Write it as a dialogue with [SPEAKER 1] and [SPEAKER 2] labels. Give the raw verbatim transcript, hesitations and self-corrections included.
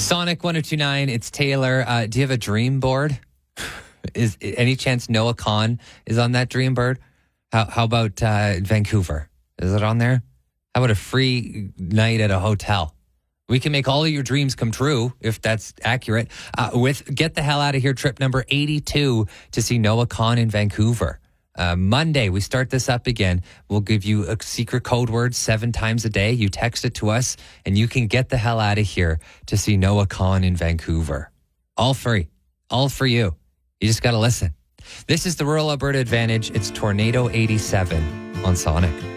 [SPEAKER 1] Sonic one oh two point nine, it's Taylor. Uh, do you have a dream board? Is any chance Noah Khan is on that dream board? How, how about uh, Vancouver? Is it on there? How about a free night at a hotel? We can make all of your dreams come true if that's accurate. Uh, with Get the Hell Out of Here trip number eighty-two to see Noah Khan in Vancouver. Uh, Monday, we start this up again. We'll give you a secret code word seven times a day. You text it to us, and you can get the hell out of here to see Noah Khan in Vancouver. All free. All for you. You just got to listen. This is the Rural Alberta Advantage. It's Tornado eighty-seven on Sonic.